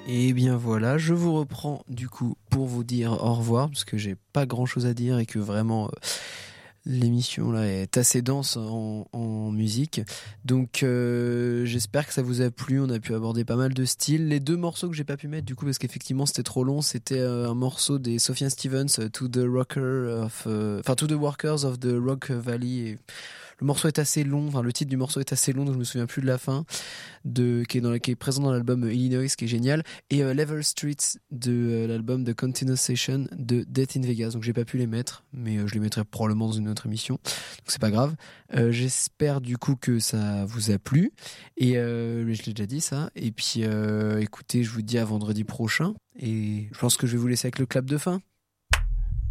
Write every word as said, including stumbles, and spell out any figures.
Et bien voilà, je vous reprends du coup pour vous dire au revoir parce que j'ai pas grand chose à dire et que vraiment euh, l'émission là est assez dense en, en musique. Donc euh, j'espère que ça vous a plu, on a pu aborder pas mal de styles. Les deux morceaux que j'ai pas pu mettre du coup parce qu'effectivement c'était trop long, c'était euh, un morceau des Sufjan Stevens, euh, To the Rocker of, euh, enfin To the Workers of the Rock Valley. Et le morceau est assez long, enfin le titre du morceau est assez long donc je me souviens plus de la fin. De, qui, est dans, qui est présent dans l'album Illinois, qui est génial, et euh, Level Streets de euh, l'album The Continuous Session de Death in Vegas. Donc j'ai pas pu les mettre, mais euh, je les mettrai probablement dans une autre émission, donc c'est pas grave. Euh, j'espère du coup que ça vous a plu, et euh, je l'ai déjà dit ça, et puis euh, écoutez, je vous dis à vendredi prochain, et je pense que je vais vous laisser avec le clap de fin.